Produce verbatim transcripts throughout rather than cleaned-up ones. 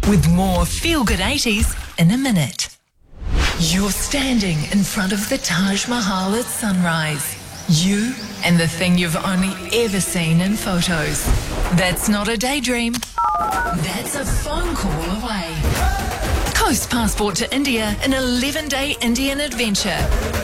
with more Feel Good eighties in a minute. You're standing in front of the Taj Mahal at sunrise. You and the thing you've only ever seen in photos. That's not a daydream. That's a phone call away. Coast passport to India, an eleven-day Indian adventure.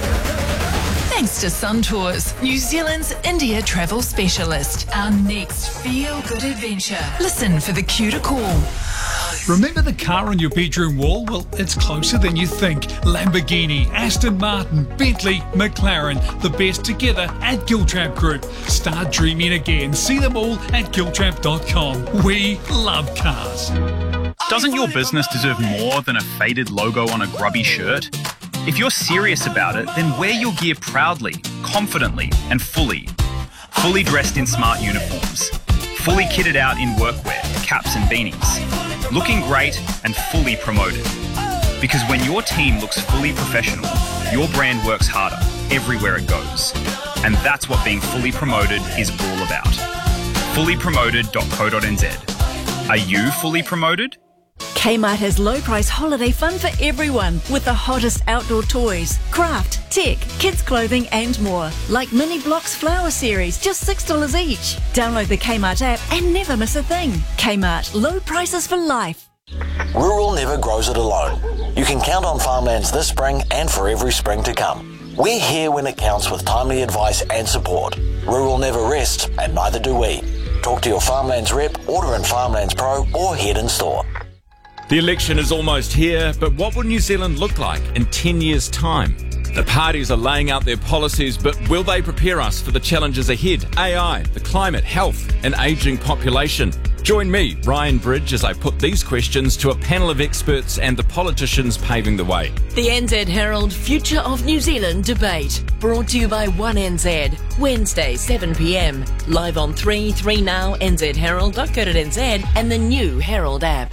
Thanks to Sun Tours, New Zealand's India travel specialist. Our next feel-good adventure. Listen for the cue to call. Remember the car on your bedroom wall? Well, it's closer than you think. Lamborghini, Aston Martin, Bentley, McLaren, the best together at Giltrap Group. Start dreaming again. See them all at giltrap dot com. We love cars. Doesn't your business deserve more than a faded logo on a grubby shirt? If you're serious about it, then wear your gear proudly, confidently, and fully. Fully dressed in smart uniforms. Fully kitted out in workwear, caps and beanies. Looking great and fully promoted. Because when your team looks fully professional, your brand works harder everywhere it goes. And that's what being fully promoted is all about. fully promoted dot co dot n z. Are you fully promoted? Kmart has low price holiday fun for everyone with the hottest outdoor toys, craft, tech, kids clothing and more. Like Mini Blocks Flower Series, just six dollars each. Download the Kmart app and never miss a thing. Kmart, low prices for life. Rural never grows it alone. You can count on Farmlands this spring and for every spring to come. We're here when it counts with timely advice and support. Rural never rests and neither do we. Talk to your Farmlands rep, order in Farmlands Pro or head in store. The election is almost here, but what will New Zealand look like in ten years' time? The parties are laying out their policies, but will they prepare us for the challenges ahead? A I, the climate, health, and ageing population. Join me, Ryan Bridge, as I put these questions to a panel of experts and the politicians paving the way. The N Z Herald Future of New Zealand debate, brought to you by one N Z, Wednesday seven p m, live on three three now, n z herald dot co dot n z and the new Herald app.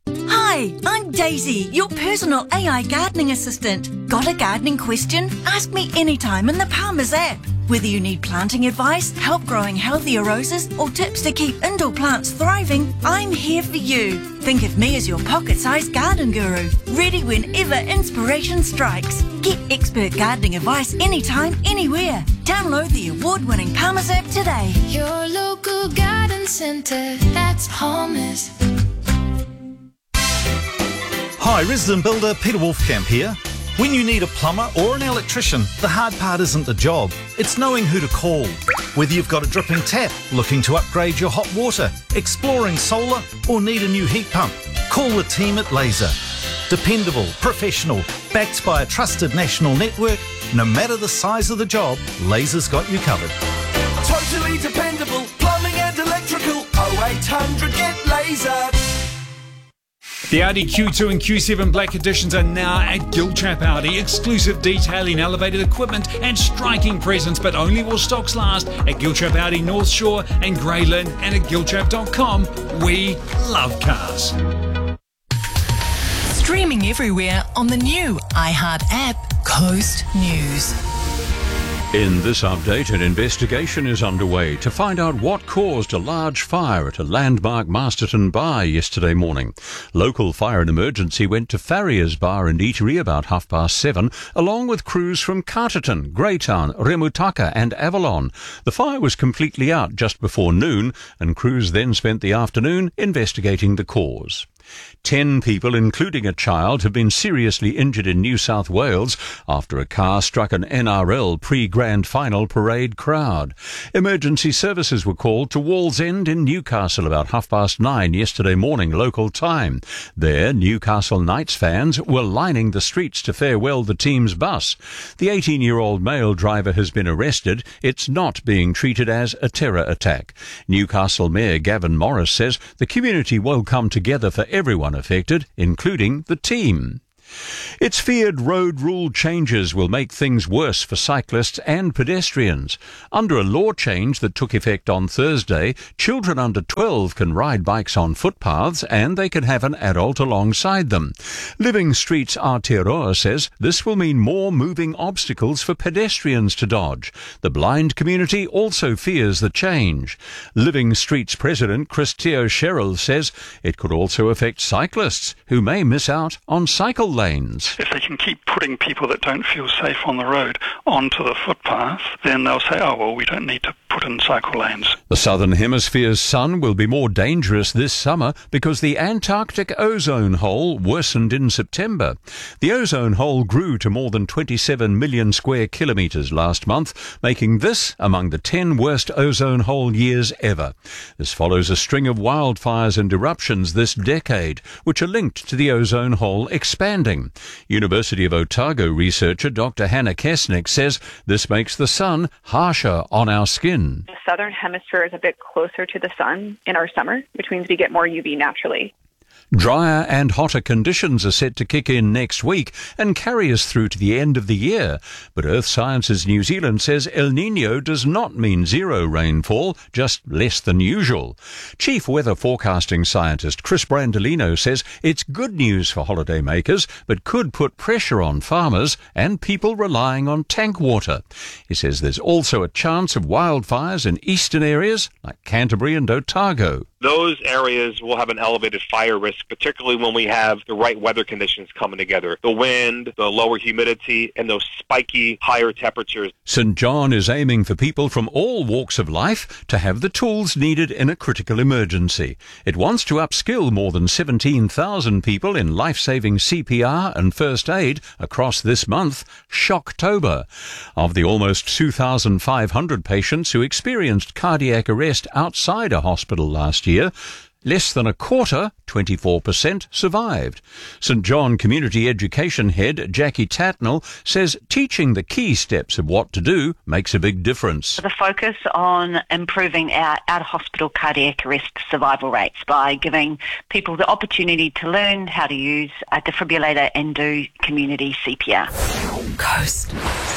Hi, I'm Daisy, your personal A I gardening assistant. Got a gardening question? Ask me anytime in the Palmer's app. Whether you need planting advice, help growing healthier roses, or tips to keep indoor plants thriving, I'm here for you. Think of me as your pocket-sized garden guru, ready whenever inspiration strikes. Get expert gardening advice anytime, anywhere. Download the award-winning Palmer's app today. Your local garden centre, that's Palmer's. Hi, resident builder Peter Wolfcamp here. When you need a plumber or an electrician, the hard part isn't the job, it's knowing who to call. Whether you've got a dripping tap, looking to upgrade your hot water, exploring solar, or need a new heat pump, call the team at Laser. Dependable, professional, backed by a trusted national network, no matter the size of the job, Laser's got you covered. Totally dependable, plumbing and electrical, oh eight hundred get Laser. The Audi Q two and Q seven Black Editions are now at Giltrap Audi. Exclusive detailing, elevated equipment and striking presence, but only while stocks last at Giltrap Audi North Shore and Grey Lynn and at giltrap dot com. We love cars. Streaming everywhere on the new iHeart app, Coast News. In this update, an investigation is underway to find out what caused a large fire at a landmark Masterton bar yesterday morning. Local fire and emergency went to Farrier's Bar and Eatery about half past seven, along with crews from Carterton, Greytown, Remutaka and Avalon. The fire was completely out just before noon, and crews then spent the afternoon investigating the cause. Ten people, including a child, have been seriously injured in New South Wales after a car struck an N R L pre-grand final parade crowd. Emergency services were called to Wallsend in Newcastle about half past nine yesterday morning local time. There, Newcastle Knights fans were lining the streets to farewell the team's bus. The eighteen-year-old male driver has been arrested. It's not being treated as a terror attack. Newcastle Mayor Gavin Morris says the community will come together for everyone affected, including the team. It's feared road rule changes will make things worse for cyclists and pedestrians. Under a law change that took effect on Thursday, children under twelve can ride bikes on footpaths and they can have an adult alongside them. Living Streets Aotearoa says this will mean more moving obstacles for pedestrians to dodge. The blind community also fears the change. Living Streets President Christio Sherrill says it could also affect cyclists who may miss out on cycle lanes. If they can keep putting people that don't feel safe on the road onto the footpath, then they'll say, oh, well, we don't need to put in cycle lanes. The Southern Hemisphere's sun will be more dangerous this summer because the Antarctic ozone hole worsened in September. The ozone hole grew to more than twenty-seven million square kilometres last month, making this among the ten worst ozone hole years ever. This follows a string of wildfires and eruptions this decade, which are linked to the ozone hole expanding. University of Otago researcher Doctor Hannah Kesnick says this makes the sun harsher on our skin. The southern hemisphere is a bit closer to the sun in our summer, which means we get more U V naturally. Drier and hotter conditions are set to kick in next week and carry us through to the end of the year. But Earth Sciences New Zealand says El Niño does not mean zero rainfall, just less than usual. Chief weather forecasting scientist Chris Brandolino says it's good news for holidaymakers, but could put pressure on farmers and people relying on tank water. He says there's also a chance of wildfires in eastern areas like Canterbury and Otago. Those areas will have an elevated fire risk, particularly when we have the right weather conditions coming together. The wind, the lower humidity, and those spiky higher temperatures. St John is aiming for people from all walks of life to have the tools needed in a critical emergency. It wants to upskill more than seventeen thousand people in life-saving C P R and first aid across this month, Shocktober. Of the almost two thousand five hundred patients who experienced cardiac arrest outside a hospital last year, less than a quarter, twenty-four percent, survived. St John Community Education Head Jackie Tatnell says teaching the key steps of what to do makes a big difference. The focus on improving our out-of-hospital cardiac arrest survival rates by giving people the opportunity to learn how to use a defibrillator and do community C P R. Coast.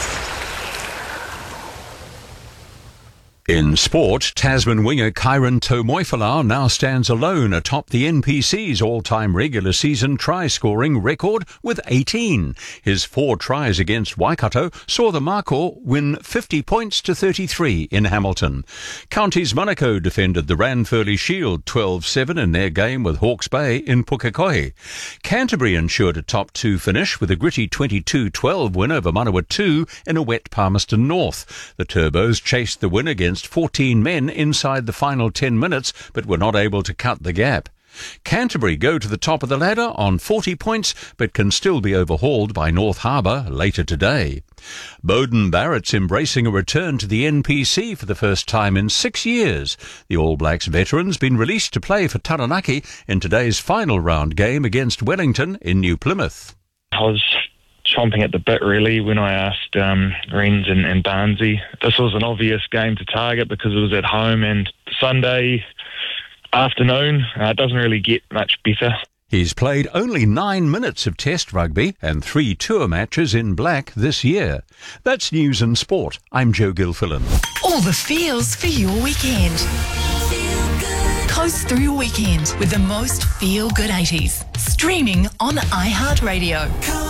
In sport, Tasman winger Kyron Tomoifalau now stands alone atop the N P C's all-time regular season try-scoring record with eighteen. His four tries against Waikato saw the Mako win fifty points to thirty-three in Hamilton. Counties Manukau defended the Ranfurly Shield twelve seven in their game with Hawke's Bay in Pukekohe. Canterbury ensured a top two finish with a gritty twenty-two twelve win over Manawatu in a wet Palmerston North. The Turbos chased the win against fourteen men inside the final ten minutes, but were not able to cut the gap. Canterbury go to the top of the ladder on forty points, but can still be overhauled by North Harbour later today. Bowden Barrett's embracing a return to the N P C for the first time in six years. The All Blacks veteran's been released to play for Taranaki in today's final round game against Wellington in New Plymouth. I was chomping at the bit, really, when I asked um, Renz and, and Barnsey. This was an obvious game to target because it was at home, and Sunday afternoon, uh, it doesn't really get much better. He's played only nine minutes of Test rugby and three tour matches in black this year. That's News and Sport. I'm Joe Gilfillan. All the feels for your weekend. Coast through your weekend with the most feel-good eighties. Streaming on iHeartRadio.